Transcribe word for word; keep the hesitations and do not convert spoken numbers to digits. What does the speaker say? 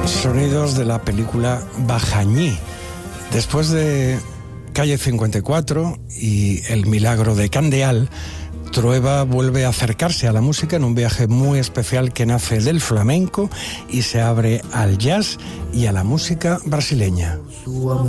Sonidos de la película Bajañí. Después de Calle cincuenta y cuatro y El milagro de Candeal, Trueba vuelve a acercarse a la música en un viaje muy especial que nace del flamenco y se abre al jazz y a la música brasileña.